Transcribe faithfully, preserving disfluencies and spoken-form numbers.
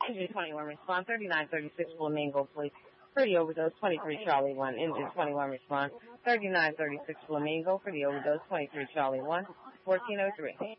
Engine twenty-one, respond. thirty-nine thirty-six, Flamingo, please. For the overdose, twenty-three, Charlie one. Engine twenty-one, respond. thirty-nine thirty-six, Flamingo. For the overdose, twenty-three, Charlie one. fourteen oh three.